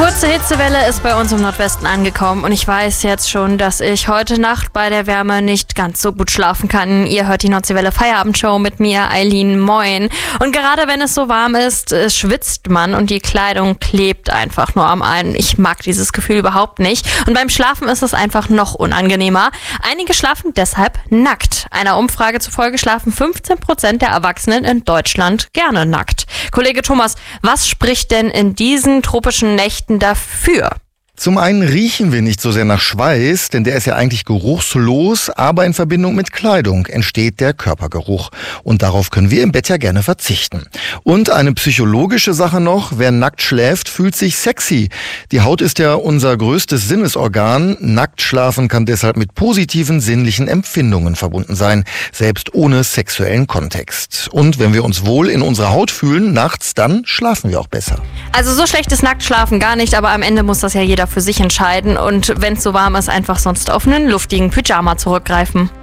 Kurze Hitzewelle ist bei uns im Nordwesten angekommen und ich weiß jetzt schon, dass ich heute Nacht bei der Wärme nicht ganz so gut schlafen kann. Ihr hört die Nordwelle Feierabendshow mit mir, Eileen, moin. Und gerade wenn es so warm ist, schwitzt man und die Kleidung klebt einfach nur am einen. Ich mag dieses Gefühl überhaupt nicht. Und beim Schlafen ist es einfach noch unangenehmer. Einige schlafen deshalb nackt. Einer Umfrage zufolge schlafen 15% der Erwachsenen in Deutschland gerne nackt. Kollege Thomas, was spricht denn in diesen tropischen Nächten dafür? Zum einen riechen wir nicht so sehr nach Schweiß, denn der ist ja eigentlich geruchslos, aber in Verbindung mit Kleidung entsteht der Körpergeruch. Und darauf können wir im Bett ja gerne verzichten. Und eine psychologische Sache noch, wer nackt schläft, fühlt sich sexy. Die Haut ist ja unser größtes Sinnesorgan. Nackt schlafen kann deshalb mit positiven sinnlichen Empfindungen verbunden sein, selbst ohne sexuellen Kontext. Und wenn wir uns wohl in unserer Haut fühlen, nachts, dann schlafen wir auch besser. Also so schlecht ist Nacktschlafen gar nicht, aber am Ende muss das ja jeder für sich entscheiden und wenn es so warm ist, einfach sonst auf einen luftigen Pyjama zurückgreifen.